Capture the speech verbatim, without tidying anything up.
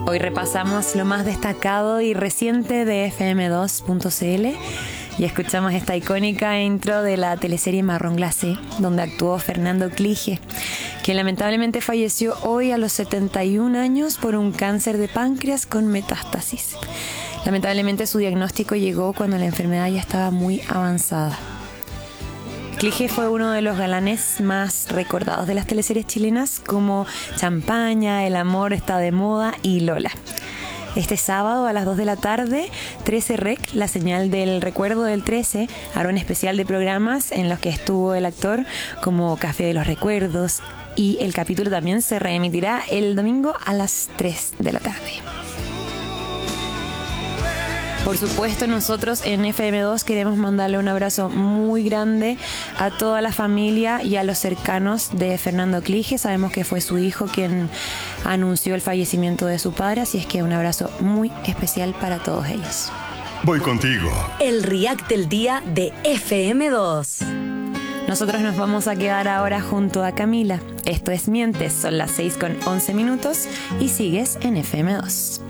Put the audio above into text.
Hoy repasamos lo más destacado y reciente de F M dos punto c l y escuchamos esta icónica intro de la teleserie Marrón Glacé, donde actuó Fernando Clige, quien lamentablemente falleció hoy a los setenta y un años por un cáncer de páncreas con metástasis. Lamentablemente su diagnóstico llegó cuando la enfermedad ya estaba muy avanzada. Clige fue uno de los galanes más recordados de las teleseries chilenas como Champaña, El amor está de moda y Lola. Este sábado a las dos de la tarde, trece Rec, la señal del recuerdo del trece, hará un especial de programas en los que estuvo el actor como Café de los Recuerdos, y el capítulo también se reemitirá el domingo a las tres de la tarde. Por supuesto, nosotros en F M dos queremos mandarle un abrazo muy grande a toda la familia y a los cercanos de Fernando Clige. Sabemos que fue su hijo quien anunció el fallecimiento de su padre, así es que un abrazo muy especial para todos ellos. Voy contigo. El React del día de F M dos. Nosotros nos vamos a quedar ahora junto a Camila. Esto es Mientes, son las seis con once minutos y sigues en F M dos.